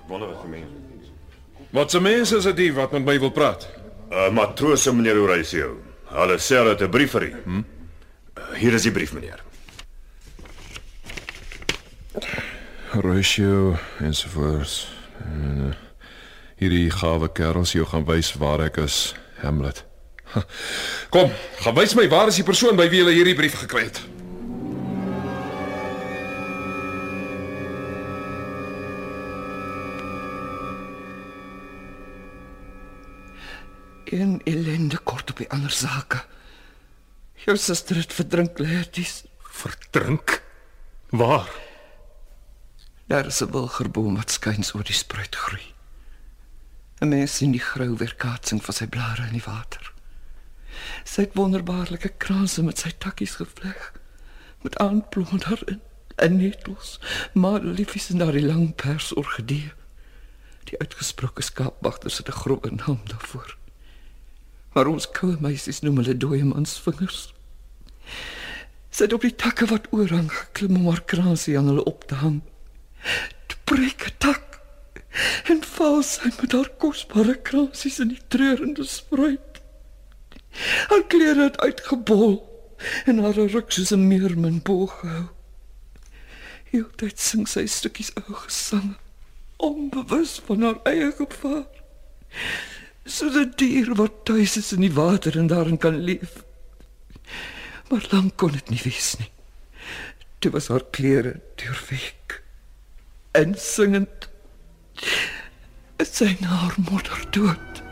Wonder wat vir mense. Wat se mense is dit wat met my wil praat? Matrose meneer Horatio. Hulle sê hulle het 'n brief vir u. Hier is die brief meneer. Horatio ensovoorts. En hierdie gawe kerels jou gaan wys waar ek is, Hamlet. Kom, gaan wys my waar is die persoon by wie jy hierdie brief gekry het. Een ellende kort op die ander sake. Jou suster het verdrink, Laertes. Verdrink? Waar? Daar is 'n wilgerboom wat skuins oor die spruit groei. 'n Mens sien die grou weerkaatsing van sy blare in die water. Sy het wonderbaarlike kranse met sy takkies gevleg, met aandblomme daarin, en netels, madeliefies en daardie lang persorgidee. Die uitgesproke skaapwagters het 'n groewe naam daarvoor. Maar ons koue meisies noem hulle dooiemansvingers. Sy het op die takke wat oorhang geklim om haar kransie aan hulle op te hang. Toe breek 'n tak en val sy met haar kosbare kransies in die treurende spruit. Haar klere het uitgebol en haar ruk soos 'n meermin boog gehou. Heeltyd sing sy stukkies ou gesang, onbewus van haar eie gevaar. Soos 'n dier wat tuis is in die water en daarin kan leef. Maar lang kon dit nie wees nie. Toe was haar klere deurweek. En singend is sy na haar moeder dood.